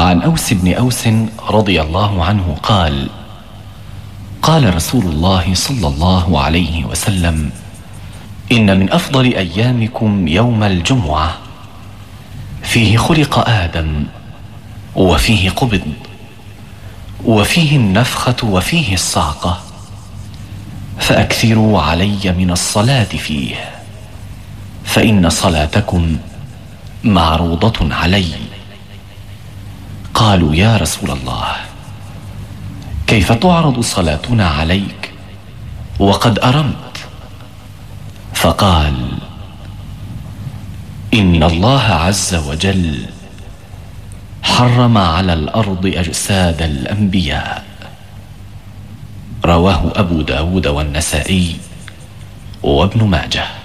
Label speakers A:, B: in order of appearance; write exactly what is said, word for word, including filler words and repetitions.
A: وعن أوس بن أوس رضي الله عنه قال: قال رسول الله صلى الله عليه وسلم: إن من أفضل أيامكم يوم الجمعة، فيه خلق آدم، وفيه قبض، وفيه النفخة، وفيه الصعقة، فأكثروا علي من الصلاة فيه، فإن صلاتكم معروضة علي. قالوا: يا رسول الله، كيف تعرض صلاتنا عليك وقد أرمت؟ فقال: إن الله عز وجل حرم على الأرض أجساد الأنبياء. رواه أبو داود والنسائي وابن ماجه.